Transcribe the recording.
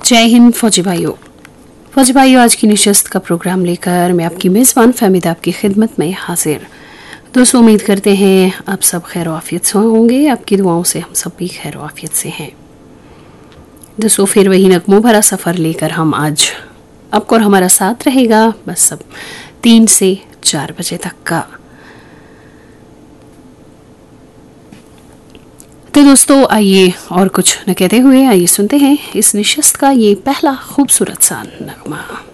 जय हिंद फौजी भाइयों। फौजी भाइयों, आज की निशस्त का प्रोग्राम लेकर मैं आपकी मेज़बान फहमीदा आपकी खिदमत में हाजिर। दोस्तों, उम्मीद करते हैं आप सब खैर आफियत से होंगे। आपकी दुआओं से हम सब भी खैर आफियत से हैं। दोस्तों, फिर वही नगमों भरा सफ़र लेकर हम आज आपको और हमारा साथ रहेगा बस सब 3 से 4 बजे तक का। तो दोस्तों, आइए और कुछ न कहते हुए आइए सुनते हैं इस निशस्त का ये पहला खूबसूरत सा नगमा।